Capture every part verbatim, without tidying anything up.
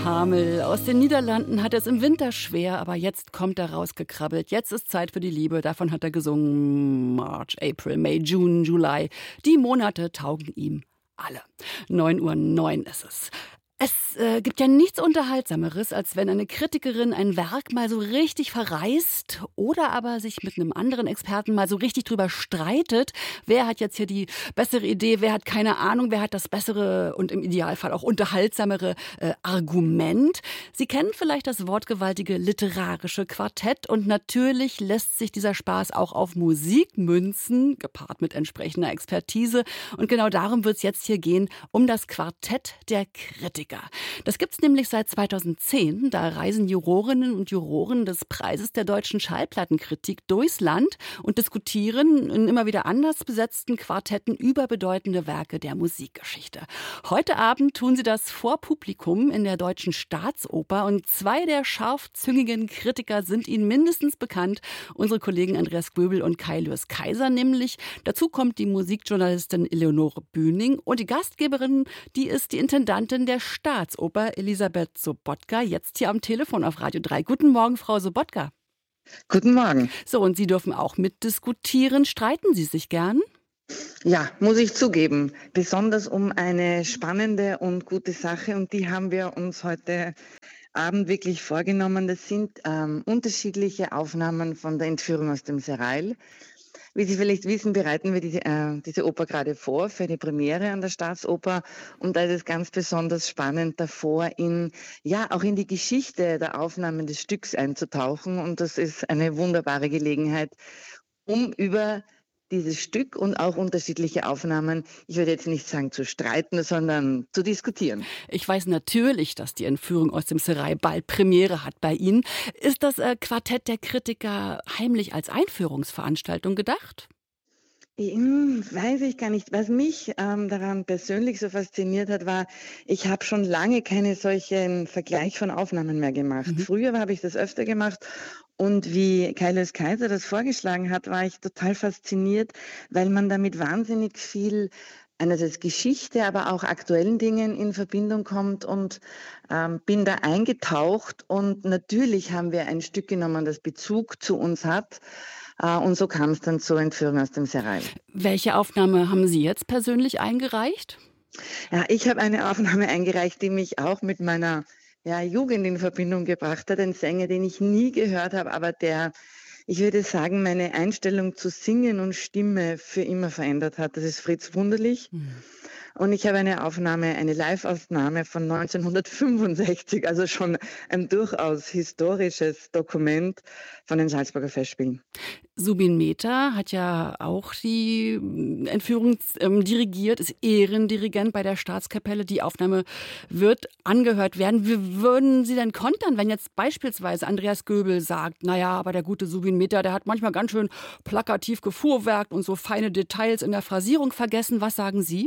Hamel aus den Niederlanden hat es im Winter schwer, aber jetzt kommt er rausgekrabbelt. Jetzt ist Zeit für die Liebe. Davon hat er gesungen. March, April, May, June, July. Die Monate taugen ihm alle. neun Uhr neun ist es. Es äh, gibt ja nichts Unterhaltsameres, als wenn eine Kritikerin ein Werk mal so richtig verreißt oder aber sich mit einem anderen Experten mal so richtig drüber streitet. Wer hat jetzt hier die bessere Idee, wer hat keine Ahnung, wer hat das bessere und im Idealfall auch unterhaltsamere äh, Argument. Sie kennen vielleicht das wortgewaltige literarische Quartett und natürlich lässt sich dieser Spaß auch auf Musik münzen, gepaart mit entsprechender Expertise. Und genau darum wird es jetzt hier gehen, um das Quartett der Kritiker. Das gibt's nämlich seit zweitausendzehn. Da reisen Jurorinnen und Juroren des Preises der deutschen Schallplattenkritik durchs Land und diskutieren in immer wieder anders besetzten Quartetten über bedeutende Werke der Musikgeschichte. Heute Abend tun sie das vor Publikum in der Deutschen Staatsoper und zwei der scharfzüngigen Kritiker sind ihnen mindestens bekannt. Unsere Kollegen Andreas Göbel und Kai Lewis Kaiser nämlich. Dazu kommt die Musikjournalistin Eleonore Bühning und die Gastgeberin, die ist die Intendantin der Staatsoper Elisabeth Sobotka, jetzt hier am Telefon auf Radio drei. Guten Morgen, Frau Sobotka. Guten Morgen. So, und Sie dürfen auch mitdiskutieren. Streiten Sie sich gern? Ja, muss ich zugeben. Besonders um eine spannende und gute Sache. Und die haben wir uns heute Abend wirklich vorgenommen. Das sind ähm, unterschiedliche Aufnahmen von der Entführung aus dem Serail. Wie Sie vielleicht wissen, bereiten wir diese, äh, diese Oper gerade vor für die Premiere an der Staatsoper. Und da ist es ganz besonders spannend, davor in, ja, auch in die Geschichte der Aufnahmen des Stücks einzutauchen. Und das ist eine wunderbare Gelegenheit, um über dieses Stück und auch unterschiedliche Aufnahmen, ich würde jetzt nicht sagen zu streiten, sondern zu diskutieren. Ich weiß natürlich, dass die Entführung aus dem Serail bald Premiere hat bei Ihnen. Ist das äh, Quartett der Kritiker heimlich als Einführungsveranstaltung gedacht? Hm, weiß ich gar nicht. Was mich ähm, daran persönlich so fasziniert hat, war, ich habe schon lange keine solchen Vergleich von Aufnahmen mehr gemacht. Mhm. Früher habe ich das öfter gemacht. Und wie Kai Lewis Kaiser das vorgeschlagen hat, war ich total fasziniert, weil man damit wahnsinnig viel einerseits Geschichte, aber auch aktuellen Dingen in Verbindung kommt und ähm, bin da eingetaucht. Und natürlich haben wir ein Stück genommen, das Bezug zu uns hat. Uh, und so kam es dann zur Entführung aus dem Serail. Welche Aufnahme haben Sie jetzt persönlich eingereicht? Ja, ich habe eine Aufnahme eingereicht, die mich auch mit meiner ja, Jugend in Verbindung gebracht hat. Ein Sänger, den ich nie gehört habe, aber der, ich würde sagen, meine Einstellung zu Singen und Stimme für immer verändert hat. Das ist Fritz Wunderlich. Mhm. Und ich habe eine Aufnahme, eine Live-Aufnahme von neunzehnhundertfünfundsechzig, also schon ein durchaus historisches Dokument von den Salzburger Festspielen. Subin Mehta hat ja auch die Entführung ähm, dirigiert, ist Ehrendirigent bei der Staatskapelle. Die Aufnahme wird angehört werden. Wie würden Sie denn kontern, wenn jetzt beispielsweise Andreas Göbel sagt, naja, aber der gute Subin Mehta, der hat manchmal ganz schön plakativ gefuhrwerkt und so feine Details in der Phrasierung vergessen. Was sagen Sie?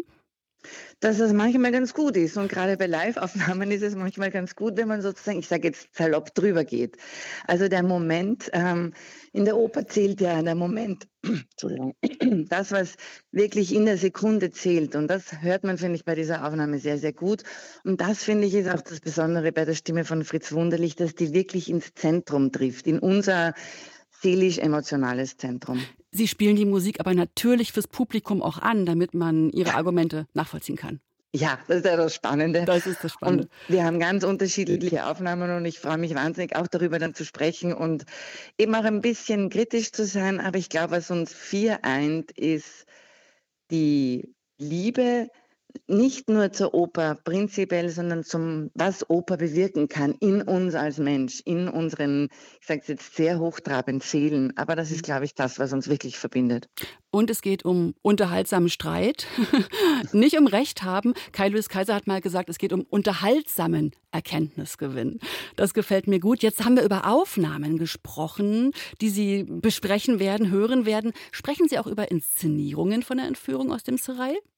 Dass es manchmal ganz gut ist. Und gerade bei Live-Aufnahmen ist es manchmal ganz gut, wenn man sozusagen, ich sage jetzt salopp, drüber geht. Also der Moment, ähm, in der Oper zählt ja der Moment, Entschuldigung, das, was wirklich in der Sekunde zählt. Und das hört man, finde ich, bei dieser Aufnahme sehr, sehr gut. Und das, finde ich, ist auch das Besondere bei der Stimme von Fritz Wunderlich, dass die wirklich ins Zentrum trifft, in unser seelisch-emotionales Zentrum. Sie spielen die Musik aber natürlich fürs Publikum auch an, damit man Ihre Argumente nachvollziehen kann. Ja, das ist ja das Spannende. Das ist das Spannende. Und wir haben ganz unterschiedliche Aufnahmen und ich freue mich wahnsinnig, auch darüber dann zu sprechen und eben auch ein bisschen kritisch zu sein. Aber ich glaube, was uns vier eint, ist die Liebe, nicht nur zur Oper prinzipiell, sondern zum, was Oper bewirken kann in uns als Mensch, in unseren, ich sage es jetzt sehr hochtrabend, Seelen. Aber das ist, glaube ich, das, was uns wirklich verbindet. Und es geht um unterhaltsamen Streit, nicht um Recht haben. Kai Lewis Kaiser hat mal gesagt, es geht um unterhaltsamen Erkenntnisgewinn. Das gefällt mir gut. Jetzt haben wir über Aufnahmen gesprochen, die Sie besprechen werden, hören werden. Sprechen Sie auch über Inszenierungen von der Entführung aus dem Serail?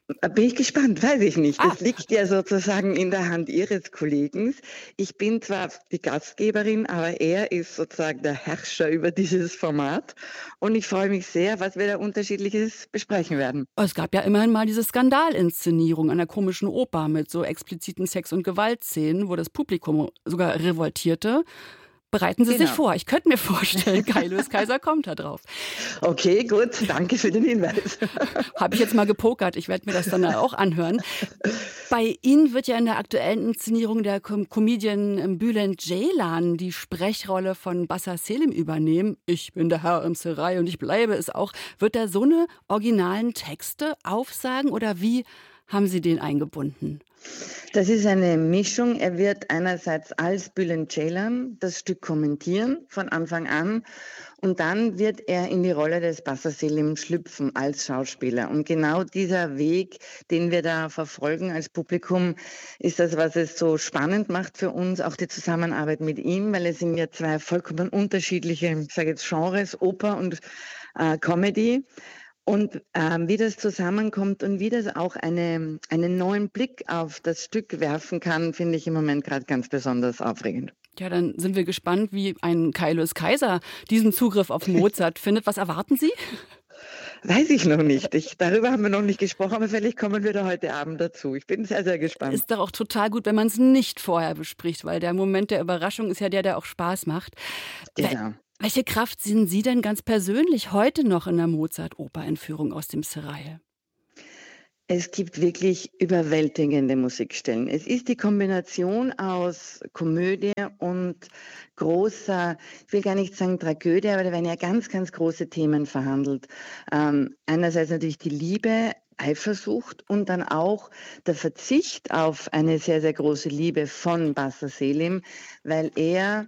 Bin ich gespannt, weiß ich nicht. Ah. Das liegt ja sozusagen in der Hand Ihres Kollegen. Ich bin zwar die Gastgeberin, aber er ist sozusagen der Herrscher über dieses Format. Und ich freue mich sehr, was wir da Unterschiedliches besprechen werden. Es gab ja immerhin mal diese Skandalinszenierung einer komischen Oper mit so expliziten Sex- und Gewaltszenen, wo das Publikum sogar revoltierte. Bereiten Sie Genau. sich vor. Ich könnte mir vorstellen, Kai Louis Kaiser kommt da drauf. Okay, gut, danke für den Hinweis. Habe ich jetzt mal gepokert. Ich werde mir das dann auch anhören. Bei Ihnen wird ja in der aktuellen Inszenierung der Com- Comedian Bülent Ceylan die Sprechrolle von Bassa Selim übernehmen. Ich bin der Herr im Serai und ich bleibe es auch. Wird er so eine originalen Texte aufsagen oder wie haben Sie den eingebunden? Das ist eine Mischung. Er wird einerseits als Bülent Ceylan das Stück kommentieren von Anfang an und dann wird er in die Rolle des Bassa Selim schlüpfen als Schauspieler. Und genau dieser Weg, den wir da verfolgen als Publikum, ist das, was es so spannend macht für uns, auch die Zusammenarbeit mit ihm, weil es sind ja zwei vollkommen unterschiedliche, ich sage jetzt Genres, Oper und äh, Comedy. Und ähm, wie das zusammenkommt und wie das auch eine, einen neuen Blick auf das Stück werfen kann, finde ich im Moment gerade ganz besonders aufregend. Ja, dann sind wir gespannt, wie ein Kai Louis Kaiser diesen Zugriff auf Mozart findet. Was erwarten Sie? Weiß ich noch nicht. Ich, darüber haben wir noch nicht gesprochen, aber vielleicht kommen wir da heute Abend dazu. Ich bin sehr, sehr gespannt. Ist doch auch total gut, wenn man es nicht vorher bespricht, weil der Moment der Überraschung ist ja der, der auch Spaß macht. Genau. Welche Kraft sehen Sie denn ganz persönlich heute noch in der Mozart-Oper-Entführung aus dem Serail? Es gibt wirklich überwältigende Musikstellen. Es ist die Kombination aus Komödie und großer, ich will gar nicht sagen Tragödie, aber da werden ja ganz, ganz große Themen verhandelt. Ähm, einerseits natürlich die Liebe, Eifersucht und dann auch der Verzicht auf eine sehr, sehr große Liebe von Bassa Selim, weil er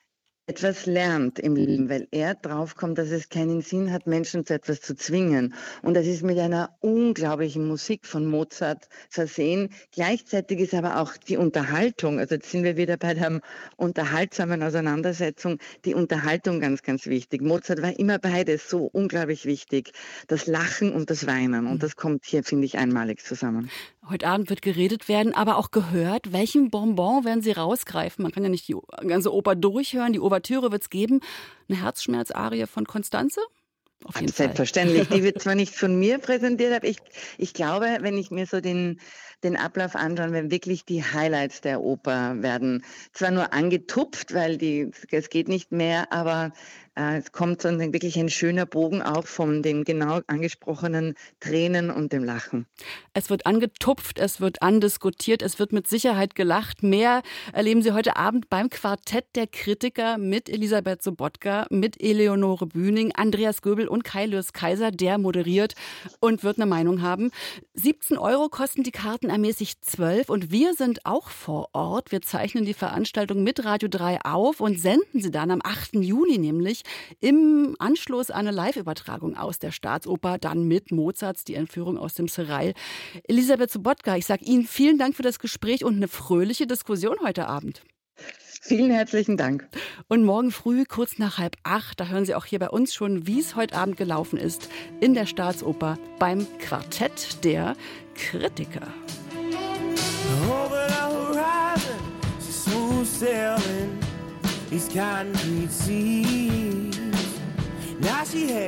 etwas lernt im Leben, weil er draufkommt, dass es keinen Sinn hat, Menschen zu etwas zu zwingen. Und das ist mit einer unglaublichen Musik von Mozart versehen. Gleichzeitig ist aber auch die Unterhaltung, also jetzt sind wir wieder bei der unterhaltsamen Auseinandersetzung, die Unterhaltung ganz, ganz wichtig. Mozart war immer beides so unglaublich wichtig, das Lachen und das Weinen. Und das kommt hier, finde ich, einmalig zusammen. Heute Abend wird geredet werden, aber auch gehört. Welchen Bonbon werden Sie rausgreifen? Man kann ja nicht die ganze Oper durchhören. Die Ouvertüre wird es geben. Eine Herzschmerz-Arie von Constanze? Auf jeden Selbstverständlich. Fall. Die wird zwar nicht von mir präsentiert, aber ich, ich glaube, wenn ich mir so den, den Ablauf anschaue, wenn wirklich die Highlights der Oper werden zwar nur angetupft, weil die, es geht nicht mehr, aber äh, es kommt so ein, wirklich ein schöner Bogen auf von den genau angesprochenen Tränen und dem Lachen. Es wird angetupft, es wird andiskutiert, es wird mit Sicherheit gelacht. Mehr erleben Sie heute Abend beim Quartett der Kritiker mit Elisabeth Sobotka, mit Eleonore Bühning, Andreas Göbel und Kai Louis Kaiser, der moderiert und wird eine Meinung haben. siebzehn Euro kosten die Karten, ermäßigt zwölf und wir sind auch vor Ort. Wir zeichnen die Veranstaltung mit Radio drei auf und senden sie dann am achten Juli nämlich im Anschluss an eine Live-Übertragung aus der Staatsoper, dann mit Mozarts Die Entführung aus dem Serail. Elisabeth Sobotka, ich sage Ihnen vielen Dank für das Gespräch und eine fröhliche Diskussion heute Abend. Vielen herzlichen Dank. Und morgen früh, kurz nach halb acht, da hören Sie auch hier bei uns schon, wie es heute Abend gelaufen ist in der Staatsoper beim Quartett der Kritiker. Over the horizon, she's smooth sailing these concrete seas. Now she had